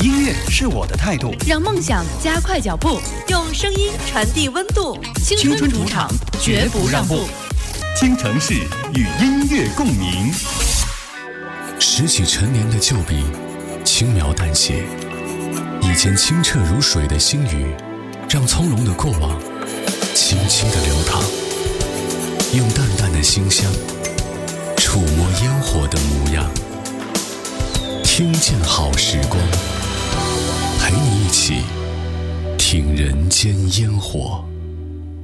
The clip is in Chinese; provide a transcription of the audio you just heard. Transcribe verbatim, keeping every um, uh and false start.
音乐是我的态度， 让梦想加快脚步， 用声音传递温度。 青春主场，绝不让步。 京城市与音乐共鸣。 拾起陈年的旧笔，轻描淡写，一间清澈如水的心语，让从容的过往轻轻地流淌，用淡淡的馨香触摸烟火的模样，听见好时光，陪你一起听人间烟火。